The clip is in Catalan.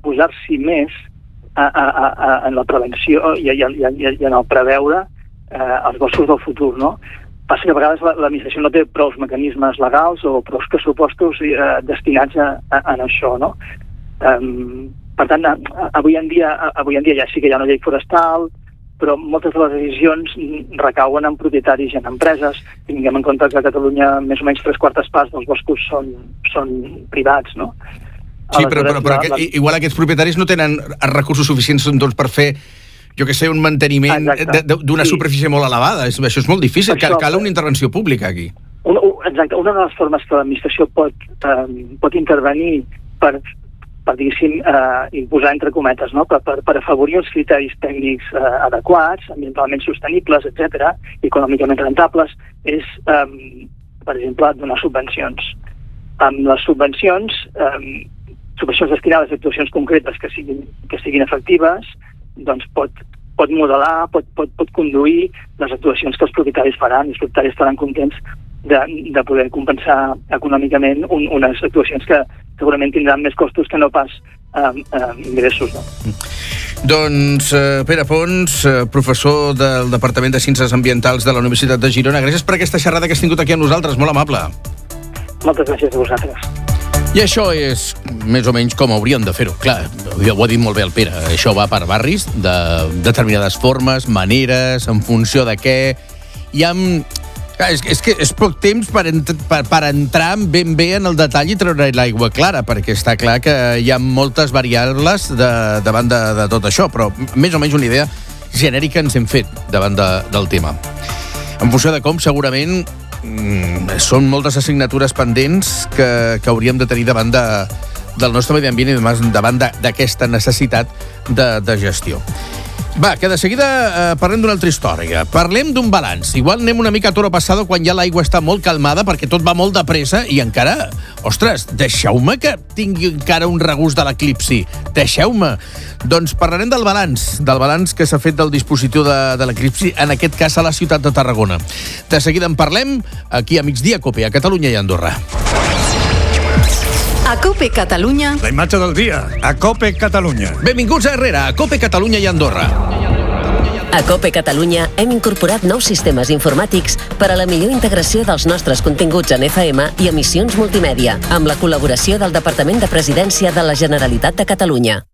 posar-s'hi més en la prevenció i en el preveure els boscos del futur, no? Passa que a vegades l'administració no té prou mecanismes legals o prou pressupostos destinats a això, no? Per tant, avui en dia ja sí que hi ha una llei forestal, però moltes de les decisions recauen en propietaris i en empreses. Tinguem en compte que a Catalunya més o menys 3/4 parts dels boscos són privats, no? Sí, però igual aquests propietaris no tenen recursos suficients doncs, per fer, jo que sé, un manteniment d'una superfície molt elevada. Això és molt difícil, cal una intervenció pública aquí. Exacte, una de les formes que l'administració pot intervenir per diguéssim, imposar entre cometes, no? per afavorir els criteris tècnics adequats, ambientalment sostenibles, etc., econòmicament rentables, és, per exemple, donar subvencions. Amb les subvencions destinades a actuacions concretes que siguin efectives, doncs pot modelar, pot conduir les actuacions que els propietaris faran, i els propietaris estaran contents de poder compensar econòmicament unes actuacions que segurament tindran més costos que no pas ingressos. No? Doncs Pere Pons, professor del Departament de Ciències Ambientals de la Universitat de Girona, gràcies per aquesta xerrada que has tingut aquí amb nosaltres, molt amable. Moltes gràcies a vosaltres. I això és més o menys com hauríem de fer-ho. Clar, ho ha dit molt bé el Pere, això va per barris, de determinades formes, maneres, en funció de què. És que és poc temps per entrar ben bé en el detall i treure l'aigua clara, perquè està clar que hi ha moltes variables davant de tot això, però més o menys una idea genèrica ens hem fet davant del tema. En funció de com, segurament, són moltes assignatures pendents que hauríem de tenir davant del nostre medi ambient i davant d'aquesta necessitat de gestió. Va, que de seguida parlem d'una altra història. Parlem d'un balanç. Igual anem una mica a toro passado quan ja l'aigua està molt calmada perquè tot va molt de pressa i encara... Ostres, deixeu-me que tingui encara un regust de l'eclipsi. Deixeu-me. Doncs parlarem del balanç que s'ha fet del dispositiu de l'eclipsi, en aquest cas a la ciutat de Tarragona. De seguida en parlem aquí a Migdia Cope, a Catalunya i a Andorra. A COPE Catalunya. La imatge del dia, a COPE Catalunya. Benvinguts a Herrera, a COPE Catalunya i Andorra. A COPE Catalunya hem incorporat nous sistemes informàtics per a la millor integració dels nostres continguts en FM i emissions multimèdia, amb la col·laboració del Departament de Presidència de la Generalitat de Catalunya.